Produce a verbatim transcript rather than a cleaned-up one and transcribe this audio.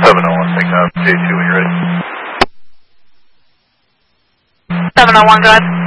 seven oh one, take off. J two when you're ready. seven oh one, go ahead.